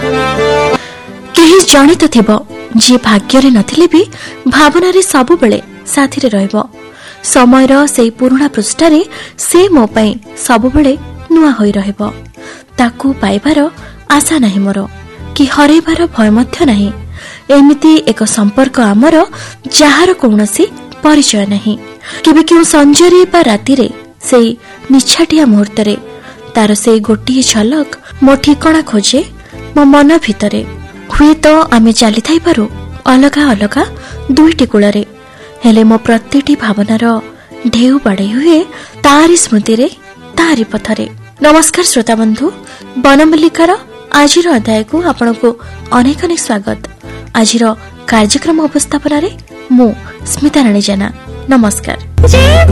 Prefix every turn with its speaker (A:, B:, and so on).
A: केही जणे तो थिबो जे भाग्यरे नथिले भी भावनारे सबु बेले साथी रे रहइबो। समयर सेई पुराना पृष्ठारे से मो पई सबु बेले नुआ होई रहइबो। ताकू पाइबार आशा नाही मोर कि हरैबार भय मध्य नाही। एमिति एक संपर्क आमर जहार कौनसी परिचय नहीं। केबे क्यों संजरे बा रातिरे सेई निछाटिया मुहूर्तरे तार सेई गोटिए झलक मो ठिकणा खोजे मो मन भितरे। हुए तो आमे चली थाई पारू अलगा अलगा दुईटी कूଳରେ, हेले मो प्रतिटी भावनार ढेउ बाड़े हुए तारी स्मृति तारी पथरे। नमस्कार श्रोता बंधु, बनमल्लिकार आजिर अध्याय को आपनको अनेक अनेक स्वागत। आजिर कार्यक्रम उपस्थापन मु स्मिता राणी जेना। नमस्कार।